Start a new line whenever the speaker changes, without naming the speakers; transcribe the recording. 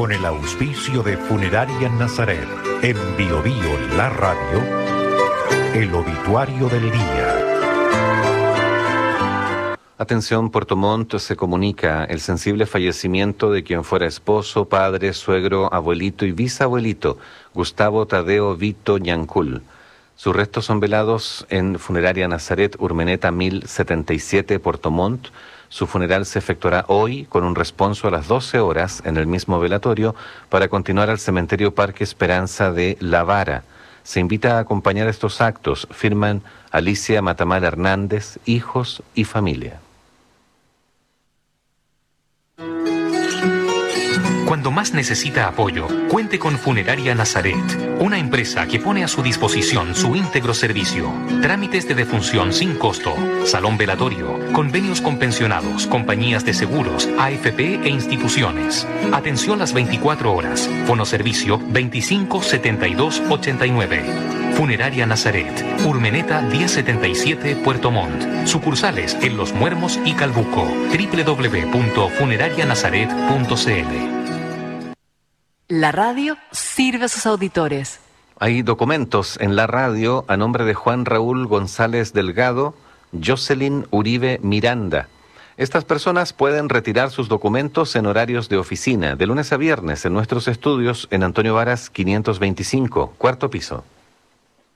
con el auspicio de Funeraria Nazaret, en Biobío La Radio, el obituario del día.
Atención, Puerto Montt, se comunica el sensible fallecimiento de quien fuera esposo, padre, suegro, abuelito y bisabuelito, Gustavo Tadeo Vito Ñancul. Sus restos son velados en Funeraria Nazaret, Urmeneta 1077, Puerto Montt. Su funeral se efectuará hoy con un responso a las 12 horas en el mismo velatorio para continuar al cementerio Parque Esperanza de La Vara. Se invita a acompañar estos actos. Firman Alicia Matamala Hernández, hijos y familia.
Cuando más necesita apoyo, cuente con Funeraria Nazaret, una empresa que pone a su disposición su íntegro servicio. Trámites de defunción sin costo, salón velatorio, convenios con pensionados, compañías de seguros, AFP e instituciones. Atención las 24 horas. Fonoservicio 25 72 89. Funeraria Nazaret, Urmeneta 1077, Puerto Montt. Sucursales en Los Muermos y Calbuco. www.funerarianazaret.cl.
La radio sirve a sus auditores.
Hay documentos en la radio a nombre de Juan Raúl González Delgado, Jocelyn Uribe Miranda. Estas personas pueden retirar sus documentos en horarios de oficina, de lunes a viernes, en nuestros estudios en Antonio Varas 525, cuarto piso.